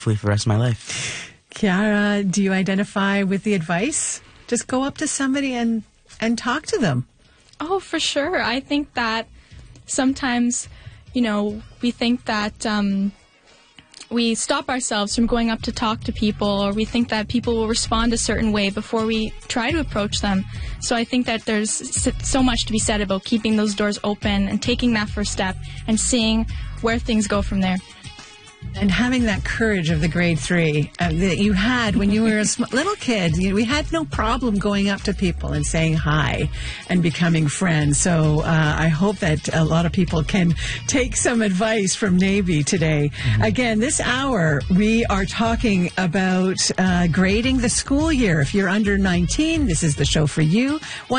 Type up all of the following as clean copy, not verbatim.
for the rest of my life. Chiara, do you identify with the advice? Just go up to somebody and talk to them. Oh, for sure. I think that sometimes, we think that we stop ourselves from going up to talk to people, or we think that people will respond a certain way before we try to approach them. So I think that there's so much to be said about keeping those doors open and taking that first step and seeing where things go from there. And having that courage of the grade 3 that you had when you were a little kid. We had no problem going up to people and saying hi and becoming friends. So I hope that a lot of people can take some advice from Navy today. Mm-hmm. Again, this hour, we are talking about grading the school year. If you're under 19, this is the show for you.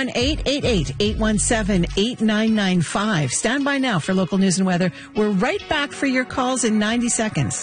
1-888-817-8995. Stand by now for local news and weather. We're right back for your calls in 90 seconds. Good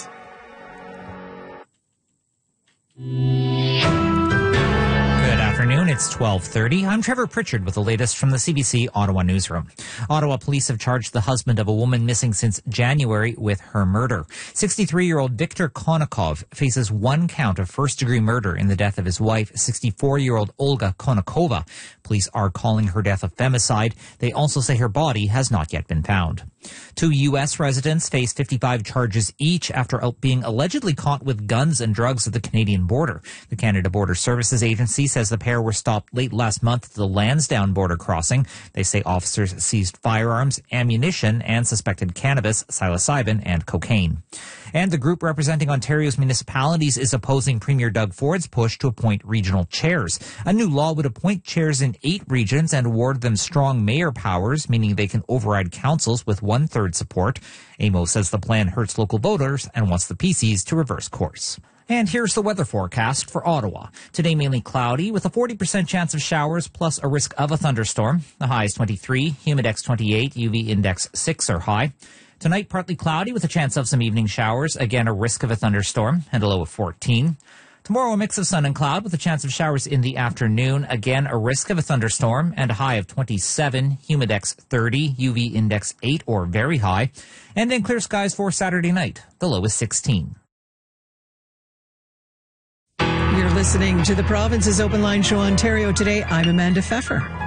afternoon. It's 12:30. I'm Trevor Pritchard with the latest from the CBC Ottawa newsroom. Ottawa police have charged the husband of a woman missing since January with her murder. 63-year-old Viktor Konakov faces one count of first-degree murder in the death of his wife, 64-year-old Olga Konakova. Police are calling her death a femicide. They also say her body has not yet been found. 2 U.S. residents face 55 charges each after being allegedly caught with guns and drugs at the Canadian border. The Canada Border Services Agency says the pair were stopped late last month at the Lansdowne border crossing. They say officers seized firearms, ammunition, and suspected cannabis, psilocybin, and cocaine. And the group representing Ontario's municipalities is opposing Premier Doug Ford's push to appoint regional chairs. A new law would appoint chairs in 8 regions and award them strong mayor powers, meaning they can override councils with 1/3 support. AMO says the plan hurts local voters and wants the PCs to reverse course. And here's the weather forecast for Ottawa. Today, mainly cloudy with a 40% chance of showers plus a risk of a thunderstorm. The high is 23, humidex 28, UV index 6 are high. Tonight, partly cloudy with a chance of some evening showers. Again, a risk of a thunderstorm and a low of 14. Tomorrow, a mix of sun and cloud with a chance of showers in the afternoon. Again, a risk of a thunderstorm and a high of 27, humidex 30, UV index 8 or very high. And then clear skies for Saturday night. The low is 16. You're listening to the Province's Open Line Show Ontario today. I'm Amanda Pfeffer.